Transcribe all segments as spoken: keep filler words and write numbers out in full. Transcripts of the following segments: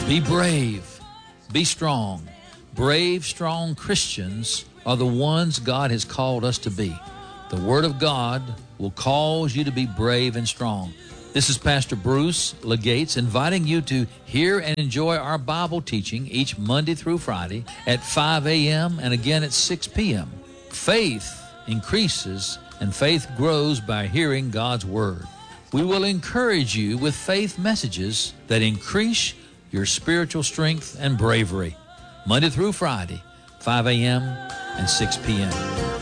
Be brave. Be strong. Brave, strong Christians are the ones God has called us to be. The Word of God will cause you to be brave and strong. This is Pastor Bruce Legates inviting you to hear and enjoy our Bible teaching each Monday through Friday at five a.m. and again at six p.m. Faith increases and faith grows by hearing God's Word. We will encourage you with faith messages that increase your spiritual strength and bravery. Monday through Friday, five a.m. and six p.m.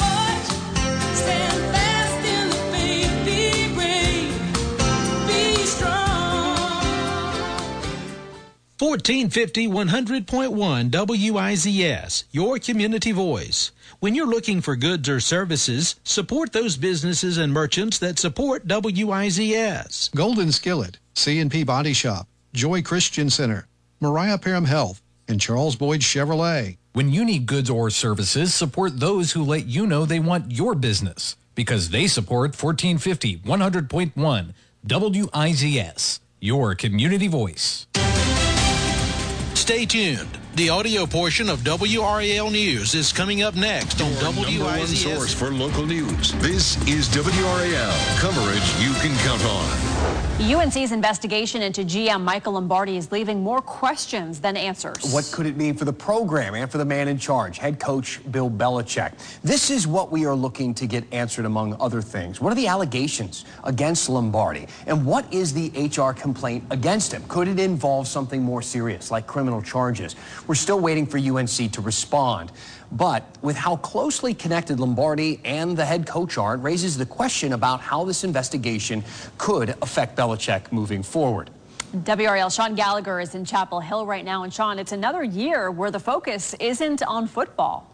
fourteen fifty, one hundred point one W I Z S, your community voice. When you're looking for goods or services, support those businesses and merchants that support W I Z S. Golden Skillet, C and P Body Shop, Joy Christian Center, Mariah Parham Health, and Charles Boyd Chevrolet. When you need goods or services, support those who let you know they want your business, because they support fourteen fifty, one hundred point one W I Z S, your community voice. Stay tuned. The audio portion of W R A L News is coming up next on W I Z S. Number one source for local news. This is W R A L, coverage you can count on. U N C's investigation into G M Michael Lombardi is leaving more questions than answers. What could it mean for the program and for the man in charge, head coach Bill Belichick? This is what we are looking to get answered, among other things. What are the allegations against Lombardi? And what is the H R complaint against him? Could it involve something more serious, like criminal charges? We're still waiting for U N C to respond. But with how closely connected Lombardi and the head coach are, it raises the question about how this investigation could affect Belichick moving forward. W R L Sean Gallagher is in Chapel Hill right now. And Sean, it's another year where the focus isn't on football.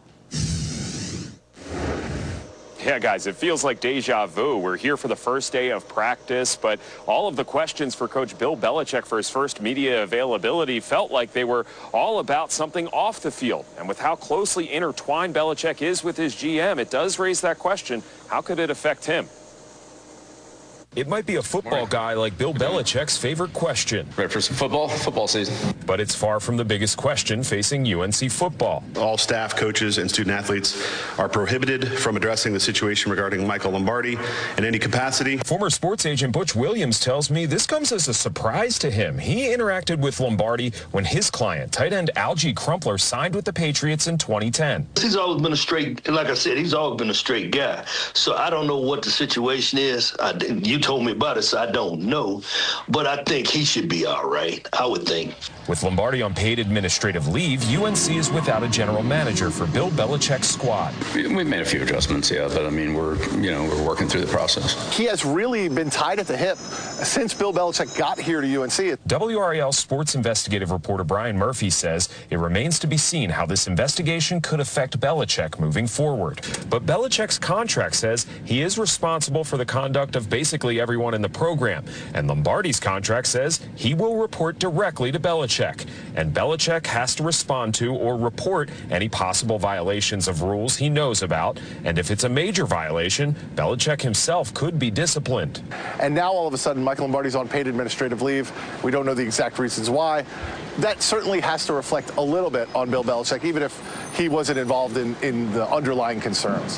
Yeah, guys, it feels like deja vu. We're here for the first day of practice, but all of the questions for Coach Bill Belichick for his first media availability felt like they were all about something off the field. And with how closely intertwined Belichick is with his G M, it does raise that question. How could it affect him? It might be a football guy like Bill Belichick's favorite question. Ready for some football? Football season. But it's far from the biggest question facing U N C football. All staff, coaches, and student athletes are prohibited from addressing the situation regarding Michael Lombardi in any capacity. Former sports agent Butch Williams tells me this comes as a surprise to him. He interacted with Lombardi when his client, tight end Algie Crumpler, signed with the Patriots in twenty ten. He's always been a straight, like I said, he's always been a straight guy. So I don't know what the situation is. I, you told me about it, so I don't know. But I think he should be all right, I would think. With Lombardi on paid administrative leave, U N C is without a general manager for Bill Belichick's squad. We made a few adjustments, yeah, but I mean, we're, you know, we're working through the process. He has really been tied at the hip since Bill Belichick got here to U N C. W R A L sports investigative reporter Brian Murphy says it remains to be seen how this investigation could affect Belichick moving forward. But Belichick's contract says he is responsible for the conduct of basically everyone in the program, and Lombardi's contract says he will report directly to Belichick. And Belichick has to respond to or report any possible violations of rules he knows about. And if it's a major violation, Belichick himself could be disciplined. And now all of a sudden, Michael Lombardi's on paid administrative leave. We don't know the exact reasons why. That certainly has to reflect a little bit on Bill Belichick, even if he wasn't involved in, in the underlying concerns.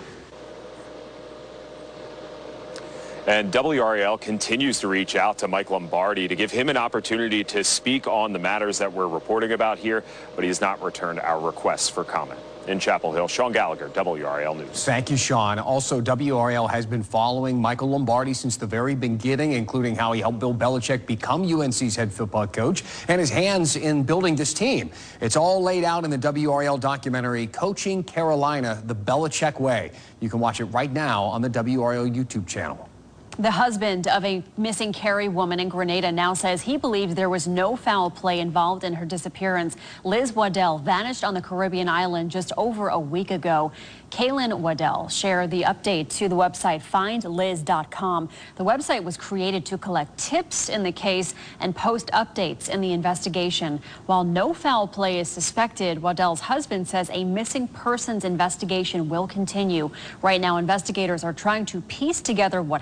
And W R A L continues to reach out to Mike Lombardi to give him an opportunity to speak on the matters that we're reporting about here, but he has not returned our requests for comment. In Chapel Hill, Sean Gallagher, W R A L News. Thank you, Sean. Also, W R A L has been following Michael Lombardi since the very beginning, including how he helped Bill Belichick become U N C's head football coach and his hands in building this team. It's all laid out in the W R A L documentary, Coaching Carolina, the Belichick Way. You can watch it right now on the W R A L YouTube channel. The husband of a missing Cary woman in Grenada now says he believes there was no foul play involved in her disappearance. Liz Waddell vanished on the Caribbean island just over a week ago. Kaylin Waddell shared the update to the website find liz dot com. The website was created to collect tips in the case and post updates in the investigation. While no foul play is suspected, Waddell's husband says a missing persons investigation will continue. Right now, investigators are trying to piece together what happened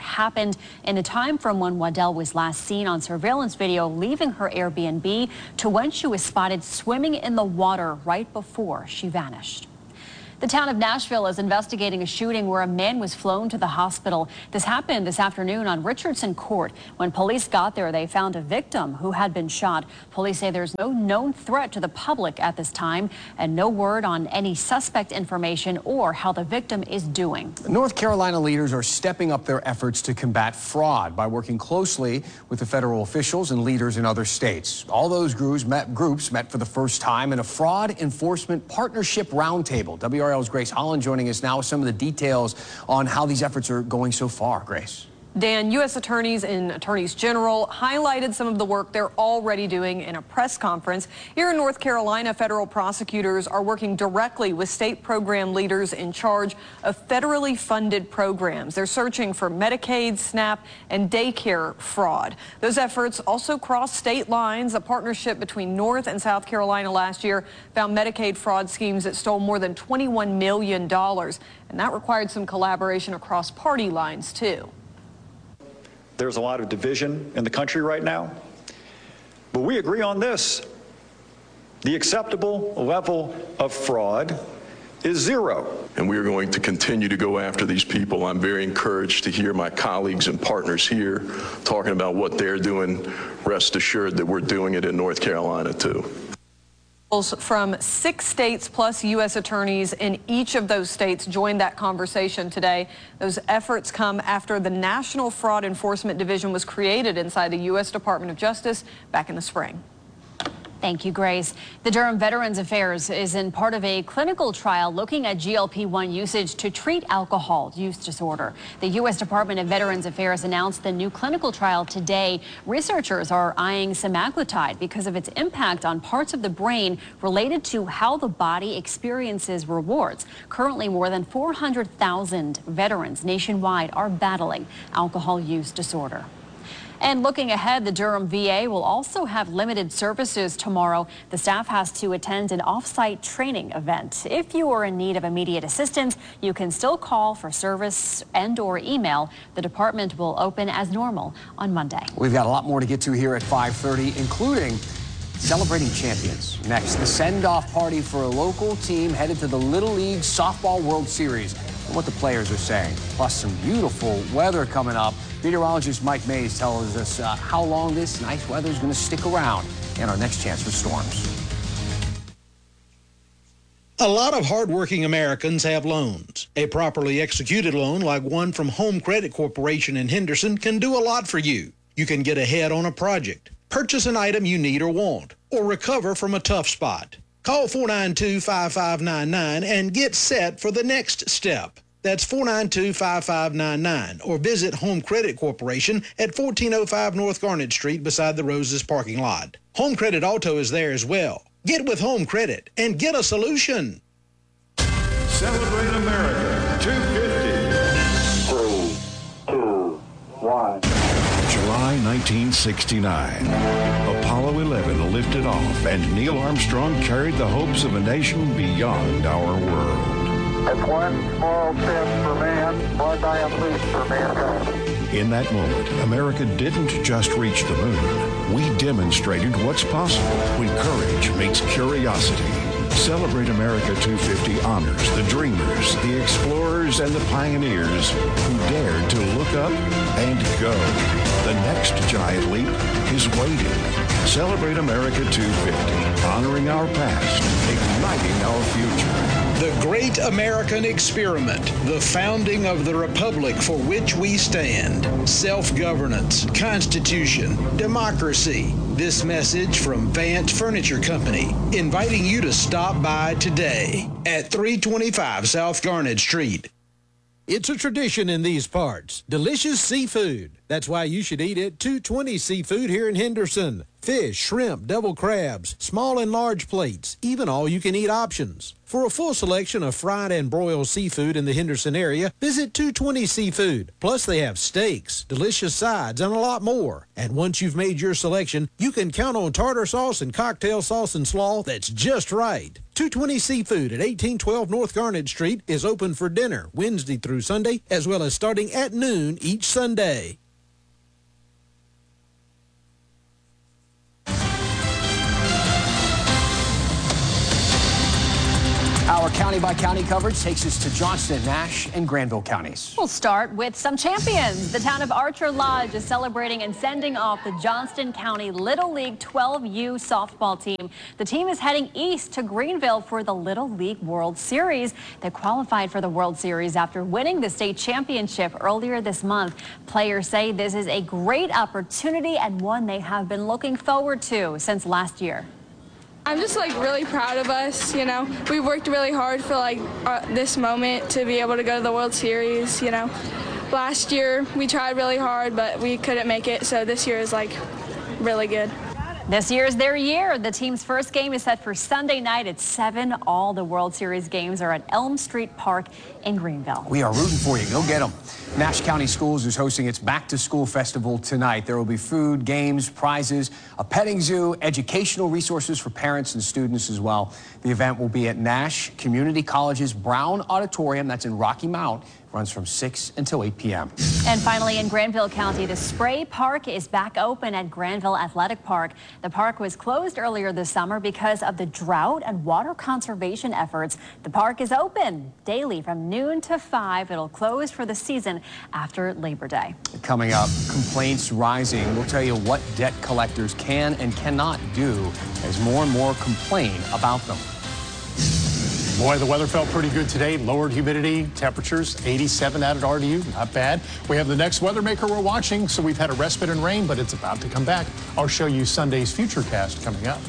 happened in a time from when Waddell was last seen on surveillance video leaving her Airbnb to when she was spotted swimming in the water right before she vanished. The town of Nashville is investigating a shooting where a man was flown to the hospital. This happened this afternoon on Richardson Court. When police got there, they found a victim who had been shot. Police say there's no known threat to the public at this time and no word on any suspect information or how the victim is doing. North Carolina leaders are stepping up their efforts to combat fraud by working closely with the federal officials and leaders in other states. All those groups met, groups met for the first time in a fraud enforcement partnership roundtable. W R L's Grace Holland joining us now with some of the details on how these efforts are going so far. Grace. Dan, U S attorneys and attorneys general highlighted some of the work they're already doing in a press conference. Here in North Carolina, federal prosecutors are working directly with state program leaders in charge of federally funded programs. They're searching for Medicaid, SNAP, and daycare fraud. Those efforts also cross state lines. A partnership between North and South Carolina last year found Medicaid fraud schemes that stole more than twenty-one million dollars, and that required some collaboration across party lines, too. There's a lot of division in the country right now, but we agree on this. The acceptable level of fraud is zero. And we are going to continue to go after these people. I'm very encouraged to hear my colleagues and partners here talking about what they're doing. Rest assured that we're doing it in North Carolina too. From six states plus U S attorneys in each of those states joined that conversation today. Those efforts come after the National Fraud Enforcement Division was created inside the U S Department of Justice back in the spring. Thank you, Grace. The Durham Veterans Affairs is in part of a clinical trial looking at G L P one usage to treat alcohol use disorder. The U S Department of Veterans Affairs announced the new clinical trial today. Researchers are eyeing semaglutide because of its impact on parts of the brain related to how the body experiences rewards. Currently, more than four hundred thousand veterans nationwide are battling alcohol use disorder. And looking ahead, the Durham V A will also have limited services tomorrow. The staff has to attend an off-site training event. If you are in need of immediate assistance, you can still call for service and or email. The department will open as normal on Monday. We've got a lot more to get to here at five thirty, including celebrating champions. Next, the send-off party for a local team headed to the Little League Softball World Series and what the players are saying. Plus some beautiful weather coming up. Meteorologist Mike Mays tells us uh, how long this nice weather is going to stick around and our next chance for storms. A lot of hardworking Americans have loans. A properly executed loan like one from Home Credit Corporation in Henderson can do a lot for you. You can get ahead on a project, purchase an item you need or want, or recover from a tough spot. Call four nine two, five five nine nine and get set for the next step. That's four nine two, five five nine nine, or visit Home Credit Corporation at fourteen oh five North Garnet Street beside the Roses parking lot. Home Credit Auto is there as well. Get with Home Credit and get a solution. Celebrate America two fifty. Three, two, one. July nineteen sixty-nine. Apollo eleven lifted off, and Neil Armstrong carried the hopes of a nation beyond our world. It's one small step for man, one giant leap for mankind. In that moment, America didn't just reach the moon. We demonstrated what's possible when courage meets curiosity. Celebrate America two fifty honors the dreamers, the explorers, and the pioneers who dared to look up and go. The next giant leap is waiting. Celebrate America two fifty, honoring our past, igniting our future. The Great American Experiment, the founding of the republic for which we stand. Self-governance, Constitution, democracy. This message from Vance Furniture Company, inviting you to stop by today at three twenty-five South Garnet Street. It's a tradition in these parts. Delicious seafood. That's why you should eat at two twenty Seafood here in Henderson. Fish, shrimp, devil crabs, small and large plates, even all-you-can-eat options. For a full selection of fried and broiled seafood in the Henderson area, visit two twenty Seafood. Plus, they have steaks, delicious sides, and a lot more. And once you've made your selection, you can count on tartar sauce and cocktail sauce and slaw that's just right. two twenty Seafood at eighteen twelve North Garnet Street is open for dinner Wednesday through Sunday, as well as starting at noon each Sunday. Our county-by-county coverage takes us to Johnston, Nash, and Granville counties. We'll start with some champions. The town of Archer Lodge is celebrating and sending off the Johnston County Little League twelve U softball team. The team is heading east to Greenville for the Little League World Series. They qualified for the World Series after winning the state championship earlier this month. Players say this is a great opportunity and one they have been looking forward to since last year. I'm just like really proud of us, you know. We worked really hard for like uh, this moment to be able to go to the World Series, you know. Last year we tried really hard, but we couldn't make it, so this year is like really good. This year is their year. The team's first game is set for Sunday night at seven. All the World Series games are at Elm Street Park in Greenville. We are rooting for you. Go get them. Nash County Schools is hosting its Back to School Festival tonight. There will be food, games, prizes, a petting zoo, educational resources for parents and students as well. The event will be at Nash Community College's Brown Auditorium. That's in Rocky Mount. Runs from six until eight p m And finally, in Granville County, the Spray Park is back open at Granville Athletic Park. The park was closed earlier this summer because of the drought and water conservation efforts. The park is open daily from noon to five. It'll close for the season after Labor Day. Coming up, complaints rising. We'll tell you what debt collectors can and cannot do as more and more complain about them. Boy, the weather felt pretty good today. Lowered humidity, temperatures eighty-seven out at R D U. Not bad. We have the next weather maker we're watching, so we've had a respite in rain, but it's about to come back. I'll show you Sunday's Futurecast coming up.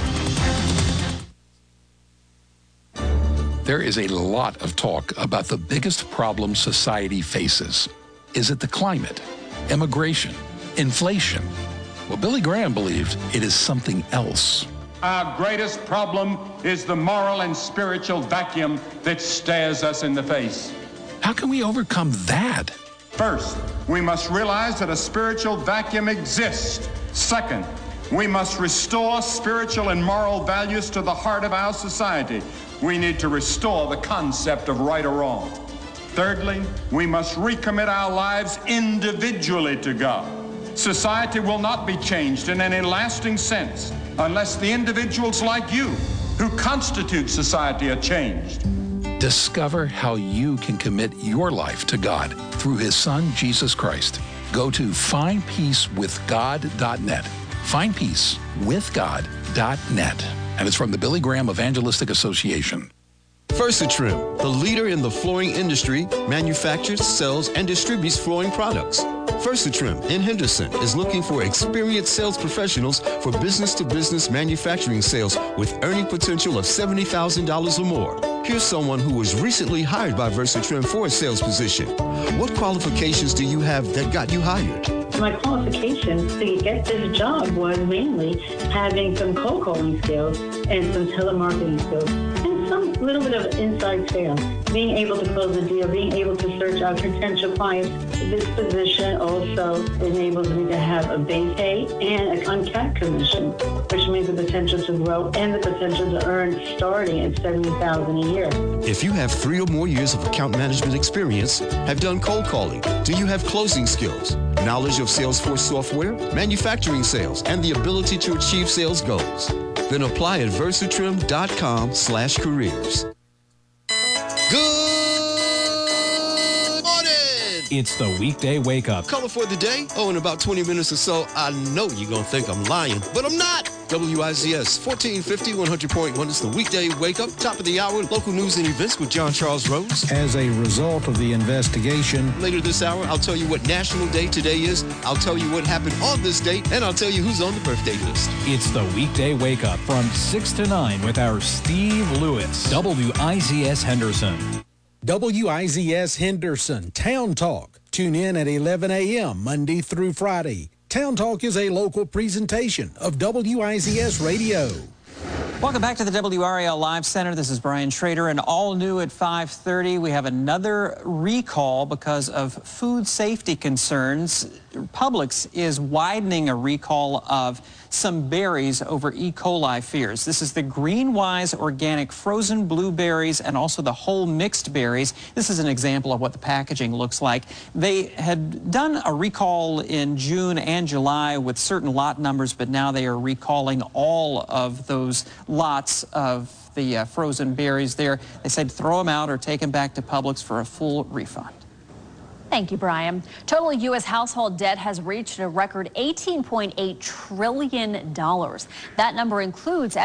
There is a lot of talk about the biggest problem society faces. Is it the climate, immigration, inflation? Well, Billy Graham believed it is something else. Our greatest problem is the moral and spiritual vacuum that stares us in the face. How can we overcome that? First, we must realize that a spiritual vacuum exists. Second, we must restore spiritual and moral values to the heart of our society. We need to restore the concept of right or wrong. Thirdly, we must recommit our lives individually to God. Society will not be changed in any lasting sense unless the individuals like you who constitute society are changed. Discover how you can commit your life to God through His Son, Jesus Christ. Go to find peace with god dot net. find peace with god dot net. And it's from the Billy Graham Evangelistic Association. Versatrim, the leader in the flooring industry, manufactures, sells, and distributes flooring products. Versatrim in Henderson is looking for experienced sales professionals for business-to-business manufacturing sales with earning potential of seventy thousand dollars or more. Here's someone who was recently hired by Versatrim for a sales position. What qualifications do you have that got you hired? My qualifications to get this job was mainly having some cold calling skills and some telemarketing skills and some little bit of inside sales. Being able to close a deal, being able to search out potential clients. This position also enables me to have a base pay and an uncapped commission, which means the potential to grow and the potential to earn starting at seventy thousand dollars a year. If you have three or more years of account management experience, have done cold calling, do you have closing skills, knowledge of Salesforce software, manufacturing sales, and the ability to achieve sales goals? Then apply at versatrim dot com slash careers. Good morning! It's the weekday wake up. Color for the day? Oh, in about twenty minutes or so, I know you're going to think I'm lying, but I'm not. W I Z S fourteen fifty, one hundred point one. It's the weekday wake up, top of the hour, local news and events with John Charles Rose. As a result of the investigation, Later this hour, I'll tell you what National Day today is, I'll tell you what happened on this date, and I'll tell you who's on the birthday list. It's the weekday wake up from six to nine with our Steve Lewis. W I Z S Henderson. W I Z S Henderson Town Talk. tune in at eleven a.m. Monday through Friday. Town Talk is a local presentation of W I Z S Radio. Welcome back to the W R A L Live Center. This is Brian Schrader, and all new at five thirty. We have another recall because of food safety concerns. Publix is widening a recall of some berries over E. coli fears. This is the Greenwise organic frozen blueberries and also the whole mixed berries. This is an example of what the packaging looks like. They had done a recall in June and July with certain lot numbers, but now they are recalling all of those lots of the uh, frozen berries there. They said throw them out or take them back to Publix for a full refund. Thank you, Brian. Total U S household debt has reached a record eighteen point eight trillion dollars. That number includes